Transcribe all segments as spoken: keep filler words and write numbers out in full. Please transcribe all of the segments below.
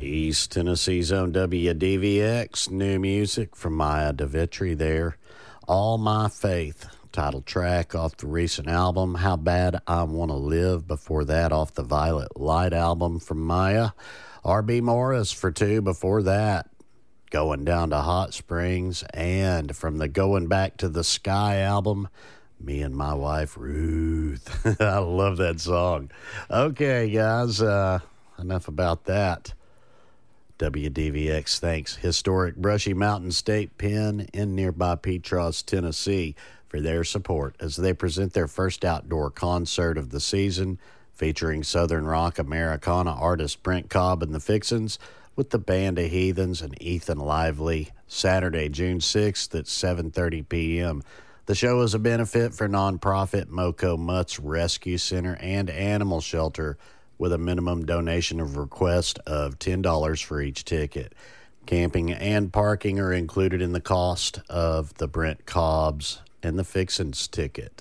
East Tennessee's own W D V X, new music from Maya DeVitri there. All My Faith, title track off the recent album, How Bad I Want to Live. Before that, off the Violet Light album from Maya. R B Morris for two before that, Going Down to Hot Springs. And from the Going Back to the Sky album, Me and My Wife Ruth. I love that song. Okay, guys, uh, enough about that. W D V X thanks historic Brushy Mountain State Pen in nearby Petros, Tennessee, for their support as they present their first outdoor concert of the season, featuring Southern Rock Americana artist Brent Cobb and the Fixins with the Band of Heathens and Ethan Lively, Saturday, June sixth at seven thirty p.m. The show is a benefit for nonprofit Moco Mutts Rescue Center and Animal Shelter, with a minimum donation of request of ten dollars for each ticket. Camping and parking are included in the cost of the Brent Cobb's and the Fixins ticket.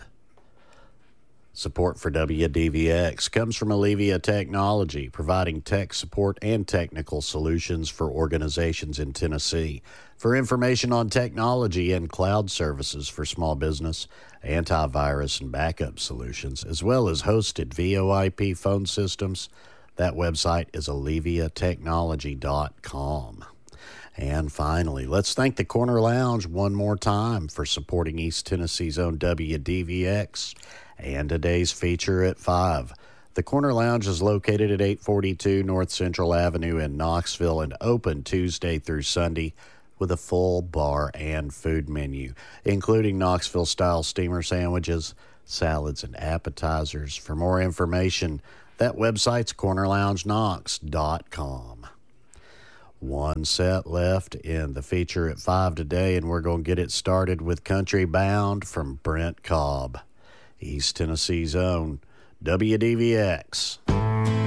Support for W D V X comes from Allevia Technology, providing tech support and technical solutions for organizations in Tennessee. For information on technology and cloud services for small business, antivirus and backup solutions, as well as hosted VoIP phone systems, that website is allevia technology dot com. And finally, let's thank the Corner Lounge one more time for supporting East Tennessee's own W D V X and today's feature at five. The Corner Lounge is located at eight forty-two North Central Avenue in Knoxville and open Tuesday through Sunday with a full bar and food menu, including Knoxville-style steamer sandwiches, salads, and appetizers. For more information, that website's corner lounge knox dot com. One set left in the feature at five today, and we're going to get it started with Country Bound from Brent Cobb. East Tennessee's own W D V X.